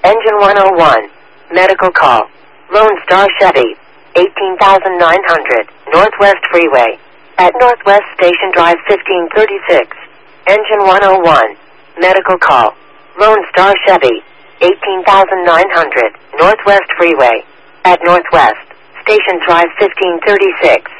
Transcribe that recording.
Engine 101. Medical call. Lone Star Chevy. 18,900. Northwest Freeway. At Northwest Station Drive 1536. Engine 101. Medical call. Lone Star Chevy. 18,900. Northwest Freeway. At Northwest Station Drive 1536.